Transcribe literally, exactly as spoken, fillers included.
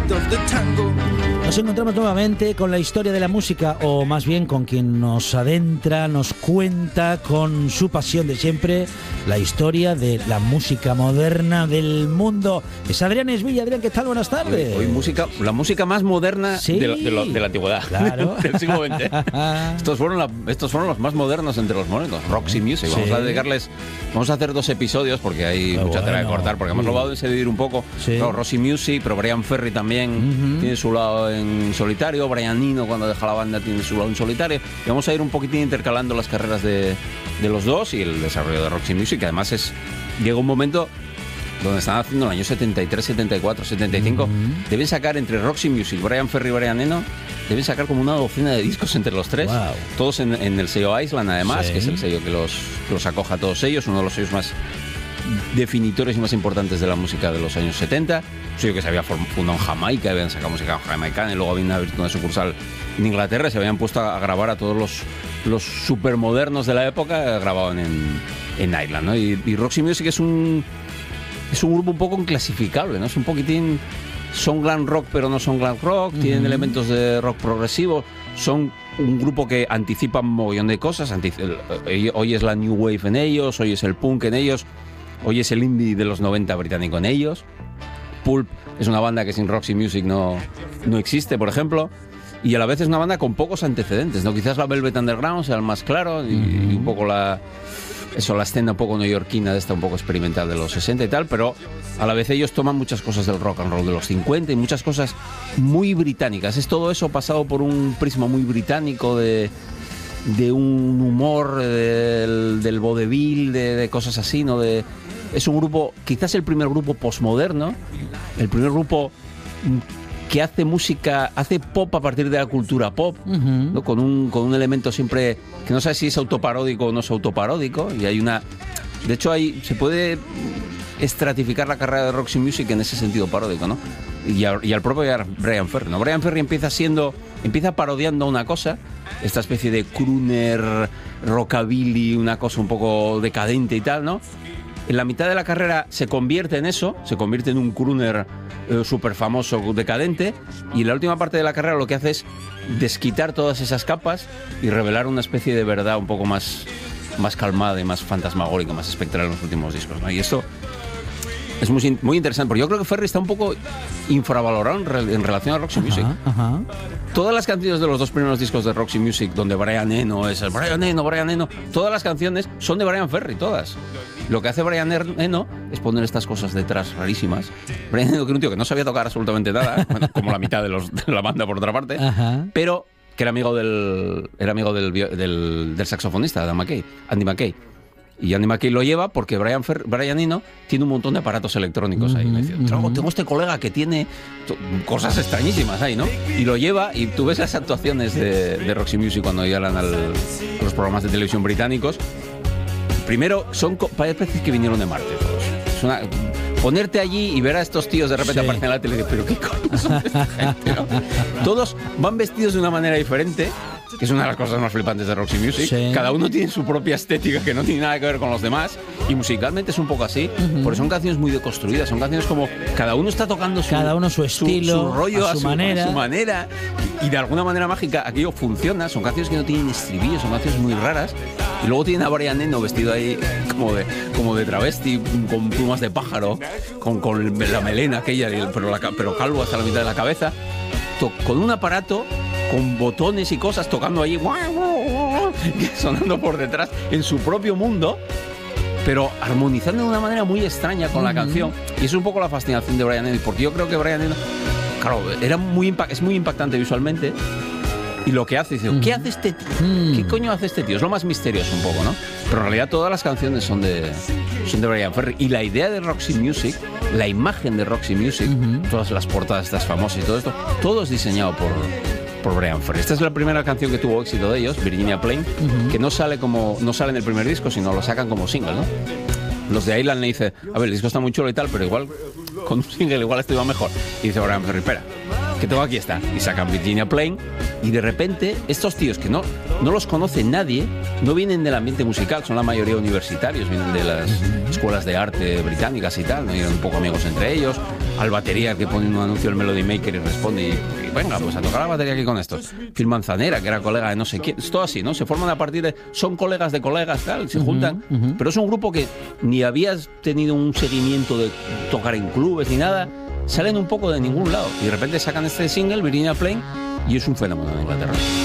Nos encontramos nuevamente con la historia de la música, o más bien con quien nos adentra, nos cuenta con su pasión de siempre la historia de la música moderna del mundo. Es Adrián Esvilla. Adrián, ¿qué tal? Buenas tardes. Hoy, hoy música, la música más moderna ¿Sí? de, lo, de, lo, de la antigüedad, claro. del siglo veinte. Estos fueron, la, estos fueron los más modernos entre los modernos, Roxy Music. Vamos sí. a dedicarles, vamos a hacer dos episodios porque hay Qué mucha bueno. tela de cortar, porque hemos sí. logrado decidir un poco. Sí. No, Roxy Music, pero Brian Ferry también uh-huh. tiene su lado en solitario, Brian Eno cuando deja la banda tiene su lado en solitario, y vamos a ir un poquitín intercalando las carreras de, de los dos y el desarrollo de Roxy Music, que además es llega un momento donde están haciendo en el año setenta y tres, setenta y cuatro, setenta y cinco, uh-huh. deben sacar entre Roxy Music, Brian Ferry y Brian Eno, deben sacar como una docena de discos entre los tres, wow. todos en, en el sello Island además, sí. que es el sello que los, que los acoja a todos ellos, uno de los sellos más definitorios y más importantes de la música de los años setenta, un sello que se había fundado en Jamaica, habían sacado música jamaicana y luego habían abierto una sucursal en Inglaterra, se habían puesto a grabar a todos los, los supermodernos de la época, grababan en, en Island, ¿no? Y, y Roxy Music es un es un grupo un poco inclasificable, ¿no? Es un poquitín, son glam rock pero no son glam rock, uh-huh. tienen elementos de rock progresivo, son un grupo que anticipa un mogollón de cosas, anticip- hoy es la New Wave en ellos, hoy es el punk en ellos, hoy es el indie de los noventa británico en ellos. Pulp es una banda que sin Roxy Music no, no existe, por ejemplo, y a la vez es una banda con pocos antecedentes, ¿no? Quizás la Velvet Underground sea el más claro y, uh-huh. y un poco la eso la escena un poco neoyorquina de esta un poco experimental de los sesenta y tal, pero a la vez ellos toman muchas cosas del rock and roll de los cincuenta y muchas cosas muy británicas. Es todo eso pasado por un prisma muy británico de de un humor del, del vodevil, de, de cosas así, ¿no? De, es un grupo, quizás el primer grupo postmoderno, el primer grupo que hace música, hace pop a partir de la cultura pop, uh-huh. ¿no? Con un con un elemento siempre que no sabes si es autoparódico o no es autoparódico, y hay una, de hecho hay se puede estratificar la carrera de Roxy Music en ese sentido paródico, ¿no? Y, a, y al propio Brian Ferry, ¿no? Brian Ferry empieza siendo, empieza parodiando una cosa, esta especie de crooner, rockabilly, una cosa un poco decadente y tal, ¿no? En la mitad de la carrera se convierte en eso, se convierte en un crooner eh, súper famoso, decadente, y en la última parte de la carrera lo que hace es desquitar todas esas capas y revelar una especie de verdad un poco más, más calmada y más fantasmagórica, más espectral en los últimos discos, ¿no? Y esto es muy, muy interesante, porque yo creo que Ferry está un poco infravalorado en, re, en relación a Roxy Music. Ajá, ajá. Todas las canciones de los dos primeros discos de Roxy Music, donde Brian Eno es el Brian Eno, Brian Eno, todas las canciones son de Brian Ferry, todas. Lo que hace Brian Eno es poner estas cosas detrás rarísimas. Brian Eno, que era un tío que no sabía tocar absolutamente nada, bueno, como la mitad de, los, de la banda por otra parte, ajá. pero que era amigo del era amigo del, del, del saxofonista, Adam McKay, Andy McKay. Y Andy McKay lo lleva porque Brian, Fer, Brian Eno tiene un montón de aparatos electrónicos uh-huh, ahí. Me dice, uh-huh. tengo este colega que tiene t- cosas extrañísimas ahí, ¿no? Y lo lleva, y tú ves las actuaciones de, de Roxy Music cuando llegan al, a los programas de televisión británicos. Primero, son parece que vinieron de Marte todos. Es una, ponerte allí y ver a estos tíos de repente sí. aparecen en la tele y dices, pero qué coño son esta gente, ¿no? Todos van vestidos de una manera diferente, que es una de las cosas más flipantes de Roxy Music. Sí. Cada uno tiene su propia estética que no tiene nada que ver con los demás, y musicalmente es un poco así, uh-huh. porque son canciones muy deconstruidas, son canciones como cada uno está tocando su, cada uno su estilo, su, su rollo a su, a su manera, a su manera y, y de alguna manera mágica aquello funciona. Son canciones que no tienen estribillos, son canciones muy raras, y luego tienen a Brian Eno vestido ahí como de, como de travesti, con plumas de pájaro, con, con la melena aquella, pero, la, pero calvo hasta la mitad de la cabeza, to, con un aparato con botones y cosas tocando ahí, sonando por detrás en su propio mundo, pero armonizando de una manera muy extraña con uh-huh. la canción. Y es un poco la fascinación de Brian Eno, porque yo creo que Brian Eno, claro, era muy impact- es muy impactante visualmente, y lo que hace, dice, uh-huh. ¿qué hace este tío? Uh-huh. ¿Qué coño hace este tío? Es lo más misterioso un poco, ¿no? Pero en realidad todas las canciones son de, son de Brian Ferry. Y la idea de Roxy Music, la imagen de Roxy Music, uh-huh. todas las portadas estas famosas y todo esto, todo es diseñado por... por Brian Ferry. Esta es la primera canción que tuvo éxito de ellos, Virginia Plain, uh-huh. que no sale como no sale en el primer disco, sino lo sacan como single, ¿no? Los de Island le dicen, a ver, el disco está muy chulo y tal, pero igual con un single igual esto iba mejor. Y dice Brian Ferry, espera, que tengo aquí esta. Y sacan Virginia Plain, y de repente estos tíos que no, no los conoce nadie, no vienen del ambiente musical, son la mayoría universitarios, vienen de las escuelas de arte británicas y tal, ¿no? Y eran un poco amigos entre ellos, al batería que pone un anuncio el Melody Maker y responde y, y venga, pues a tocar la batería aquí con esto. Phil Manzanera, que era colega de no sé quién. Es todo así, ¿no? Se forman a partir de... Son colegas de colegas, tal, se juntan. Uh-huh, uh-huh. Pero es un grupo que ni habías tenido un seguimiento de tocar en clubes ni nada. Salen un poco de ningún lado. Y de repente sacan este single, Virginia Plain, y es un fenómeno en Inglaterra.